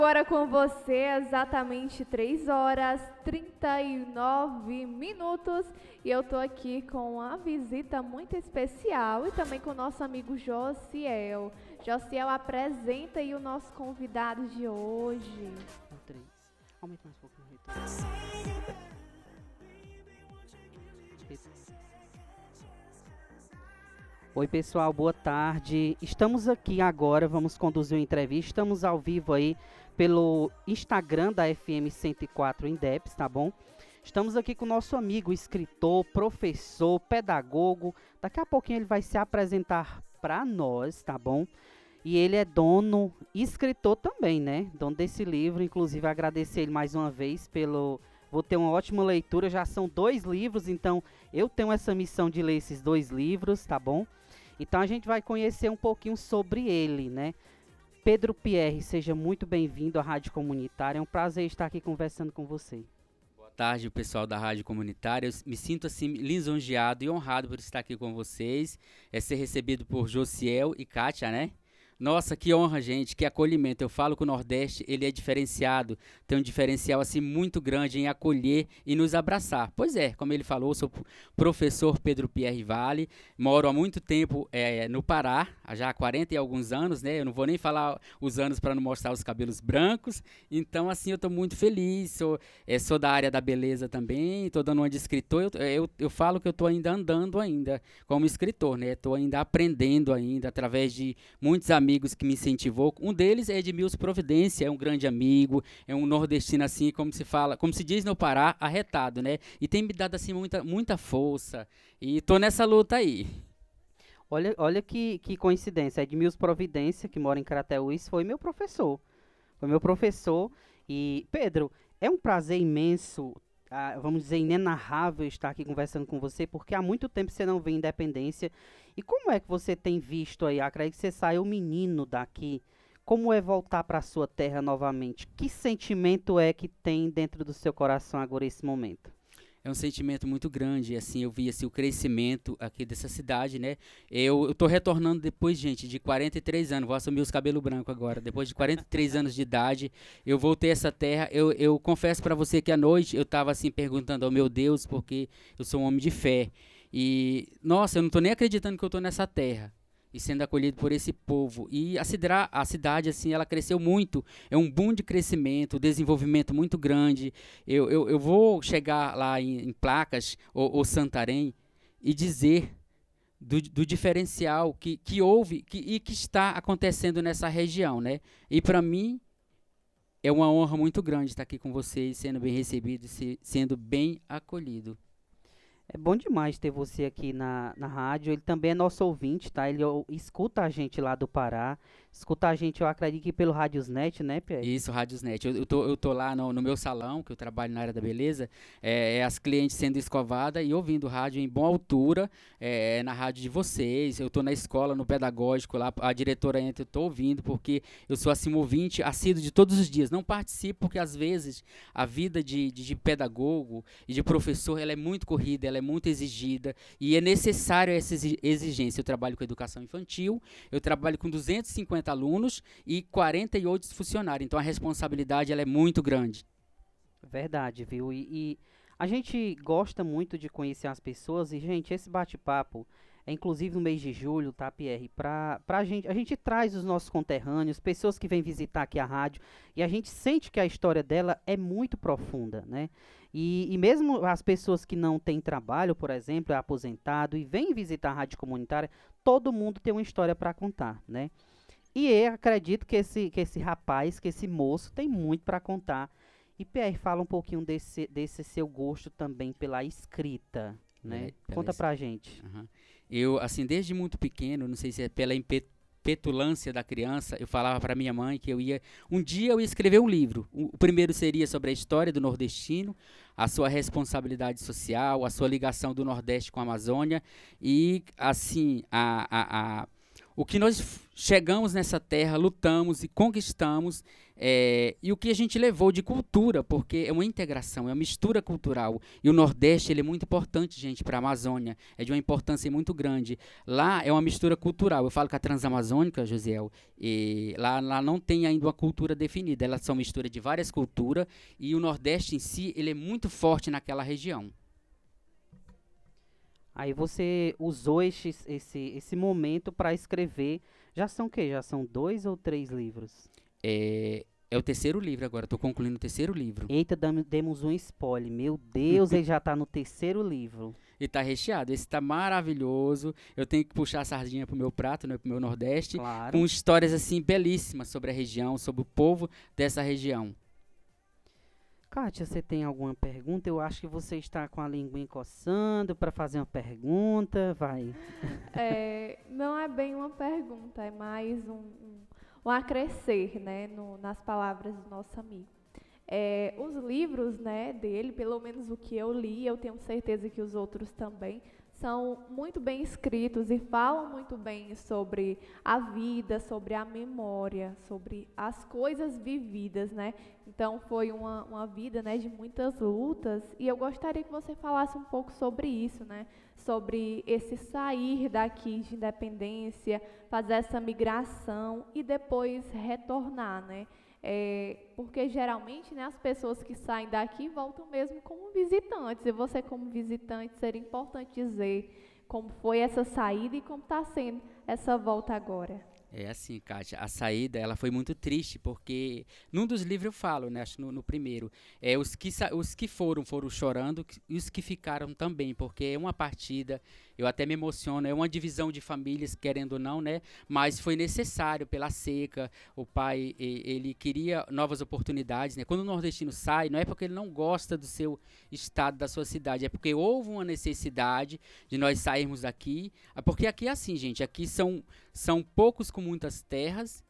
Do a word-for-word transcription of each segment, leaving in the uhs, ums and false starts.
Agora com você, exatamente três horas e trinta e nove minutos, e eu tô aqui com uma visita muito especial e também com o nosso amigo Josiel. Josiel, apresenta aí o nosso convidado de hoje. Três. Aumenta mais um pouco no retorno. Oi pessoal, boa tarde. Estamos aqui agora, vamos conduzir uma entrevista. Estamos ao vivo aí pelo Instagram da F M cento e quatro Indeps, tá bom? Estamos aqui com o nosso amigo, escritor, professor, pedagogo. Daqui a pouquinho ele vai se apresentar para nós, tá bom? E ele é dono e escritor também, né? Dono desse livro, inclusive agradecer ele mais uma vez pelo... Vou ter uma ótima leitura, já são dois livros, então eu tenho essa missão de ler esses dois livros, tá bom? Então a gente vai conhecer um pouquinho sobre ele, né? Pedro Pierre, seja muito bem-vindo à Rádio Comunitária, é um prazer estar aqui conversando com você. Boa tarde, pessoal da Rádio Comunitária. Eu me sinto assim lisonjeado e honrado por estar aqui com vocês, é ser recebido por Josiel e Kátia, né? Nossa, que honra, gente, que acolhimento. Eu falo que o Nordeste, ele é diferenciado, tem um diferencial assim muito grande em acolher e nos abraçar. Pois é, como ele falou, sou professor Pedro Pierre Vale, moro há muito tempo é, no Pará, já há quarenta e alguns anos, né? Eu não vou nem falar os anos para não mostrar os cabelos brancos, então assim eu estou muito feliz, sou, é, sou da área da beleza também, estou dando uma de escritor, eu, eu, eu falo que eu estou ainda andando ainda como escritor, né? Estou ainda aprendendo ainda, através de muitos amigos amigos que me incentivou. Um deles é Edmilson Providência, é um grande amigo, é um nordestino assim, como se fala, como se diz no Pará, arretado, né? E tem me dado assim muita, muita força. E tô nessa luta aí. Olha, olha que, que coincidência, Edmilson Providência, que mora em Crateús, foi meu professor. Foi meu professor. E, Pedro, é um prazer imenso, ah, vamos dizer, inenarrável estar aqui conversando com você, porque há muito tempo você não vê Independência. E como é que você tem visto aí? Acredito que você saiu menino daqui. Como é voltar para a sua terra novamente? Que sentimento é que tem dentro do seu coração agora esse momento? É um sentimento muito grande, assim, eu vi assim, o crescimento aqui dessa cidade, né? Eu, eu tô retornando depois, gente, de quarenta e três anos, vou assumir os cabelos brancos agora, depois de quarenta e três anos de idade, eu voltei a essa terra, eu, eu confesso para você que à noite eu tava assim, perguntando ao meu Deus, porque eu sou um homem de fé, e, nossa, eu não tô nem acreditando que eu tô nessa terra. E sendo acolhido por esse povo. E a, cidra, a cidade, assim, ela cresceu muito. É um boom de crescimento, desenvolvimento muito grande. Eu, eu, eu vou chegar lá em, em Placas ou, ou Santarém e dizer do, do diferencial que, que houve que, e que está acontecendo nessa região, né? E para mim é uma honra muito grande estar aqui com vocês, sendo bem recebido, se, sendo bem acolhido. É bom demais ter você aqui na, na rádio. Ele também é nosso ouvinte, tá? Ele ó, escuta a gente lá do Pará. Escuta a gente, eu acredito que pelo Radiosnet, né, Pierre? Isso, Radiosnet. Eu, eu, tô, eu tô lá no, no meu salão, que eu trabalho na área da beleza, é, é as clientes sendo escovadas e ouvindo rádio em boa altura, é, na rádio de vocês. Eu tô na escola, no pedagógico lá, a diretora entra, eu tô ouvindo, porque eu sou assim, um ouvinte assíduo de todos os dias. Não participo, porque às vezes a vida de, de, de pedagogo e de professor, ela é muito corrida, ela é muito exigida e é necessário essa exigência. Eu trabalho com educação infantil, eu trabalho com duzentos e cinquenta alunos e quarenta e oito funcionários, então a responsabilidade ela é muito grande. Verdade, viu? E, e a gente gosta muito de conhecer as pessoas e, gente, esse bate-papo é inclusive no mês de julho, tá, Pierre? Pra, pra gente, a gente traz os nossos conterrâneos, pessoas que vêm visitar aqui a rádio e a gente sente que a história dela é muito profunda, né? E, e mesmo as pessoas que não têm trabalho, por exemplo, é aposentado e vêm visitar a rádio comunitária, todo mundo tem uma história para contar, né? E eu acredito que esse, que esse rapaz, que esse moço tem muito para contar. E Pierre, fala um pouquinho desse, desse seu gosto também pela escrita, né? É, Conta pra gente. Uhum. Eu, assim, desde muito pequeno, não sei se é pela impet petulância da criança, eu falava para minha mãe que eu ia, um dia eu ia escrever um livro. O, o primeiro seria sobre a história do nordestino, a sua responsabilidade social, a sua ligação do Nordeste com a Amazônia e, assim, a, a, a, o que nós f- chegamos nessa terra, lutamos e conquistamos, é, e o que a gente levou de cultura, porque é uma integração, é uma mistura cultural. E o Nordeste ele é muito importante, gente, para a Amazônia, é de uma importância muito grande. Lá é uma mistura cultural. Eu falo que a Transamazônica, Josiel, e lá, lá não tem ainda uma cultura definida, elas são mistura de várias culturas, e o Nordeste em si ele é muito forte naquela região. Aí você usou esse, esse, esse momento para escrever. Já são o quê? Já são dois ou três livros? É, é o terceiro livro agora, estou concluindo o terceiro livro. Eita, dam- demos um spoiler. Meu Deus, ele já tá no terceiro livro. E tá recheado, esse tá maravilhoso. Eu tenho que puxar a sardinha pro meu prato, né, pro meu Nordeste, Claro. com histórias assim belíssimas sobre a região, sobre o povo dessa região. Kátia, você tem alguma pergunta? Eu acho que você está com a língua coçando para fazer uma pergunta. Vai. É, não é bem uma pergunta, é mais um, um, um acrescer, né, no- nas palavras do nosso amigo. É, os livros, né, dele, pelo menos o que eu li, eu tenho certeza que os outros também, são muito bem escritos e falam muito bem sobre a vida, sobre a memória, sobre as coisas vividas, né? Então foi uma, uma vida, né, de muitas lutas, e eu gostaria que você falasse um pouco sobre isso, né? Sobre esse sair daqui de independência, fazer essa migração e depois retornar, né? É, porque geralmente, né, as pessoas que saem daqui voltam mesmo como visitantes, e você como visitante seria importante dizer como foi essa saída e como está sendo essa volta agora. É assim, Kátia, a saída ela foi muito triste, porque num dos livros eu falo, né, acho no, no primeiro, é, os, que, sa- os que foram, foram chorando, que- e os que ficaram também, porque é uma partida, eu até me emociono, é uma divisão de famílias, querendo ou não, né, mas foi necessário pela seca, o pai, e- ele queria novas oportunidades, né, quando o nordestino sai, não é porque ele não gosta do seu estado, da sua cidade, é porque houve uma necessidade de nós sairmos daqui, ah, porque aqui é assim, gente, aqui são são poucos com muitas terras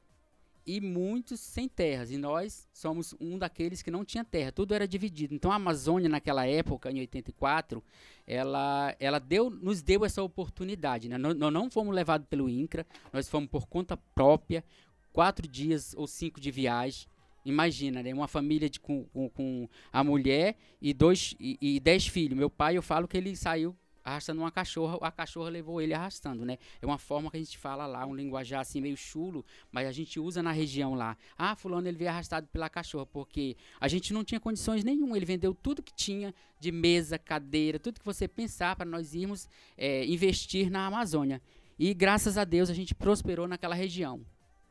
e muitos sem terras. E nós somos um daqueles que não tinha terra. Tudo era dividido. Então a Amazônia, naquela época, em oitenta e quatro, ela, ela deu, nos deu essa oportunidade. Né? Nós, nós não fomos levados pelo INCRA, nós fomos por conta própria, quatro dias ou cinco de viagem. Imagina, né? Uma família de, com, com, com a mulher e, dois, e, e dez filhos. Meu pai, eu falo que ele saiu arrastando uma cachorra, a cachorra levou ele arrastando, né? É uma forma que a gente fala lá, um linguajar assim meio chulo, mas a gente usa na região lá. Ah, fulano ele veio arrastado pela cachorra, porque a gente não tinha condições nenhuma, ele vendeu tudo que tinha de mesa, cadeira, tudo que você pensar para nós irmos é, investir na Amazônia. E graças a Deus a gente prosperou naquela região.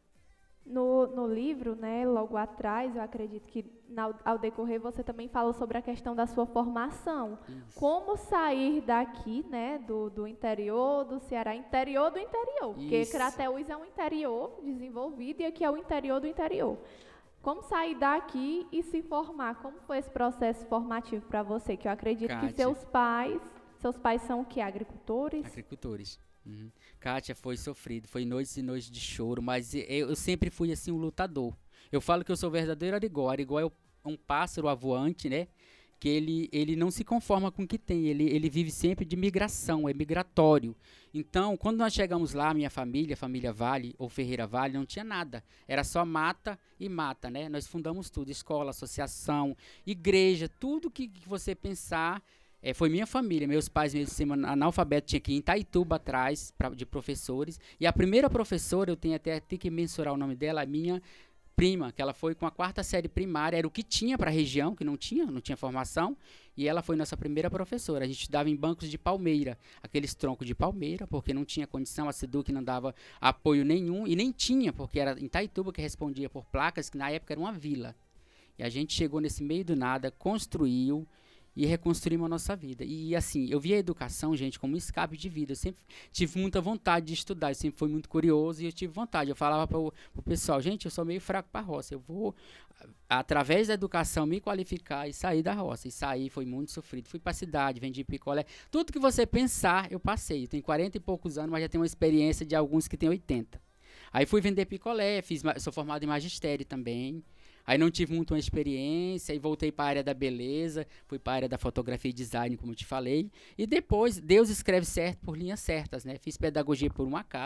No, no livro, né, logo atrás, eu acredito que na, ao decorrer você também fala sobre a questão da sua formação. Isso. Como sair daqui, né, do, do interior do Ceará, interior do interior, porque Isso. Crateús é um interior desenvolvido e aqui é o interior do interior. Como sair daqui e se formar? Como foi esse processo formativo para você? Que eu acredito que Kátia. seus pais, seus pais são o quê? Agricultores? Agricultores. Uhum. Kátia, foi sofrido, foi noites e noites de choro, mas eu, eu sempre fui assim um lutador. Eu falo que eu sou verdadeiro arigó. Arigó é o- um pássaro avoante, né? Que ele, ele não se conforma com o que tem, ele, ele vive sempre de migração, é migratório. Então, quando nós chegamos lá, minha família, família Vale ou Ferreira Vale, não tinha nada. Era só mata e mata, né? Nós fundamos tudo, escola, associação, igreja, tudo que, que você pensar. É, foi minha família, meus pais mesmo sendo analfabetos, tinha que ir em Itaituba atrás pra, de professores. E a primeira professora, eu tenho até tenho que mensurar o nome dela, a minha prima, que ela foi com a quarta série primária, era o que tinha para a região, que não tinha, não tinha formação, e ela foi nossa primeira professora. A gente estudava em bancos de palmeira, aqueles troncos de palmeira, porque não tinha condição, a SEDUC não dava apoio nenhum, e nem tinha, porque era em Itaituba que respondia por placas, que na época era uma vila. E a gente chegou nesse meio do nada, construiu, e reconstruímos a nossa vida. E assim, eu vi a educação, gente, como um escape de vida. Eu sempre tive muita vontade de estudar, eu sempre fui muito curioso e eu tive vontade. Eu falava para o pessoal, gente, eu sou meio fraco para a roça, eu vou, através da educação, me qualificar e sair da roça. E sair foi muito sofrido. Fui para a cidade, vendi picolé, tudo que você pensar, eu passei. Eu tenho quarenta e poucos anos, mas já tenho uma experiência de alguns que têm oitenta. Aí fui vender picolé, fiz, sou formado em magistério também. Aí não tive muito uma experiência e voltei para a área da beleza, fui para a área da fotografia e design, como eu te falei. E depois, Deus escreve certo por linhas certas, né? Fiz pedagogia por um acaso,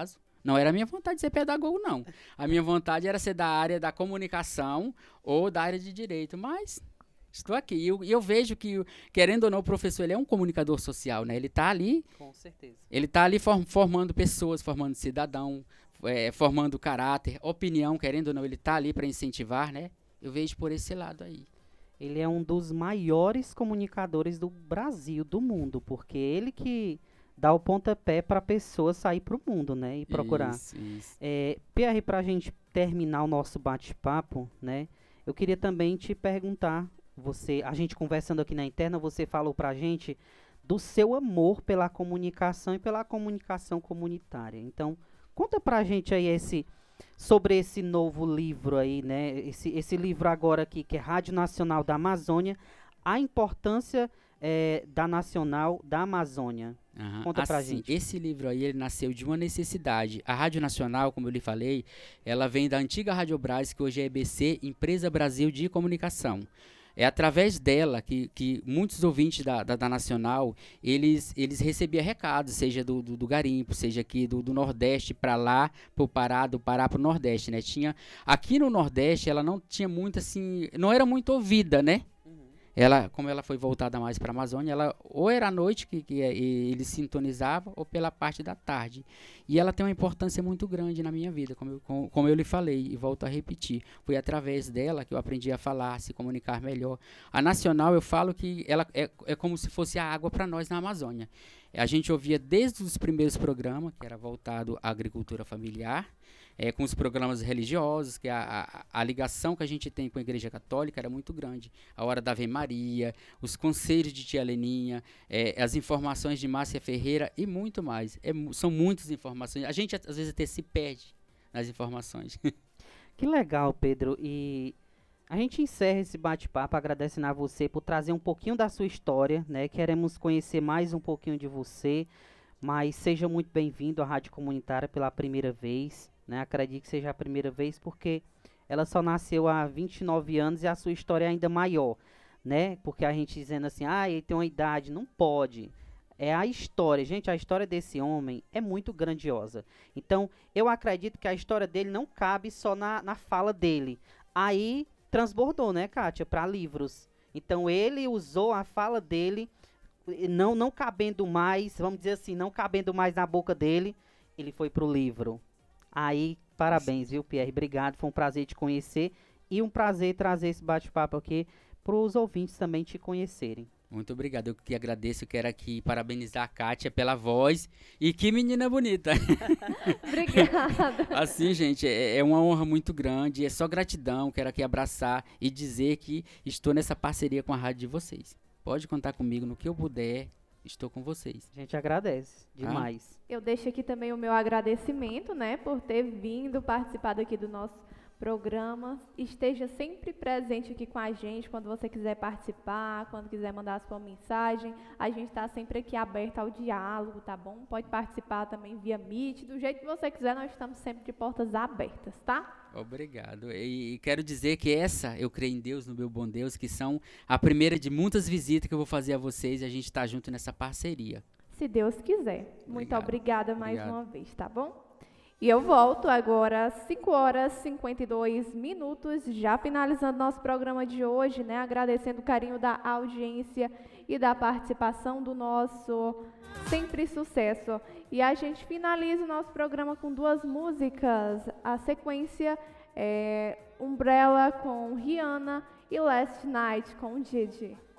Não era a minha vontade de ser pedagogo, não. A minha vontade era ser da área da comunicação ou da área de direito, mas estou aqui. E eu, eu vejo que, querendo ou não, o professor ele é um comunicador social, né? Ele está ali... Com certeza. Ele está ali form, formando pessoas, formando cidadão, é, formando caráter, opinião, querendo ou não, ele está ali para incentivar, né? Eu vejo por esse lado aí. Ele é um dos maiores comunicadores do Brasil, do mundo, porque ele que dá o pontapé para a pessoa sair para o mundo, né, e procurar. Isso, isso. É, Pierre, para a gente terminar o nosso bate-papo, né, eu queria também te perguntar, você, a gente conversando aqui na interna, você falou para a gente do seu amor pela comunicação e pela comunicação comunitária. Então, conta para a gente aí esse... sobre esse novo livro aí, né? Esse, esse livro agora aqui, que é Rádio Nacional da Amazônia, a importância é, da Nacional da Amazônia. Uhum. Conta assim, pra gente. Esse livro aí, ele nasceu de uma necessidade. A Rádio Nacional, como eu lhe falei, ela vem da antiga Rádio Brás, que hoje é E B C, Empresa Brasil de Comunicação. É através dela que, que muitos ouvintes da, da, da Nacional, eles, eles recebiam recados, seja do, do, do garimpo, seja aqui do, do Nordeste para lá, para o Pará, do Pará para o Nordeste, né? Tinha, aqui no Nordeste, ela não tinha muito, assim, não era muito ouvida, né? Ela, como ela foi voltada mais para a Amazônia, ela ou era à noite que, que ele sintonizava ou pela parte da tarde. E ela tem uma importância muito grande na minha vida, como eu, como, como eu lhe falei, e volto a repetir. Foi através dela que eu aprendi a falar, se comunicar melhor. A Nacional, eu falo que ela é, é como se fosse a água para nós na Amazônia. A gente ouvia desde os primeiros programas, que era voltado à agricultura familiar, É, com os programas religiosos, que a, a, a ligação que a gente tem com a Igreja Católica era muito grande. A Hora da Ave Maria, os conselhos de Tia Leninha, é, as informações de Márcia Ferreira e muito mais. É, são muitas informações. A gente, às vezes, até se perde nas informações. Que legal, Pedro. E a gente encerra esse bate-papo agradecendo a você por trazer um pouquinho da sua história, né? Queremos conhecer mais um pouquinho de você, mas seja muito bem-vindo à Rádio Comunitária pela primeira vez. Né, acredito que seja a primeira vez, porque ela só nasceu há vinte e nove anos e a sua história é ainda maior, né? Porque a gente dizendo assim, ah, ele tem uma idade, não pode. É a história, gente, a história desse homem é muito grandiosa. Então, eu acredito que a história dele não cabe só na, na fala dele. Aí, transbordou, né, Kátia, para livros. Então, ele usou a fala dele, não, não cabendo mais, vamos dizer assim, não cabendo mais na boca dele, ele foi pro livro. Aí, parabéns, viu, Pierre? Obrigado, foi um prazer te conhecer e um prazer trazer esse bate-papo aqui para os ouvintes também te conhecerem. Muito obrigado, eu que agradeço, eu quero aqui parabenizar a Kátia pela voz e que menina bonita. Obrigada. Assim, gente, é, é uma honra muito grande, é só gratidão, quero aqui abraçar e dizer que estou nessa parceria com a rádio de vocês. Pode contar comigo no que eu puder. Estou com vocês. A gente agradece demais. Ah. Eu deixo aqui também o meu agradecimento, né, por ter vindo, participado aqui do nosso programa. Esteja sempre presente aqui com a gente, quando você quiser participar, quando quiser mandar a sua mensagem. A gente está sempre aqui aberto ao diálogo, tá bom? Pode participar também via Meet, do jeito que você quiser, nós estamos sempre de portas abertas, tá? Obrigado. E, e quero dizer que essa, eu creio em Deus, no meu bom Deus, que são a primeira de muitas visitas que eu vou fazer a vocês e a gente está junto nessa parceria. Se Deus quiser. Obrigado. Muito obrigada mais Obrigado. uma vez, tá bom? E eu volto agora às cinco horas e cinquenta e dois minutos, já finalizando nosso programa de hoje, né? Agradecendo o carinho da audiência e da participação do nosso Sempre Sucesso. E a gente finaliza o nosso programa com duas músicas. A sequência é Umbrella com Rihanna e Last Night com Didi.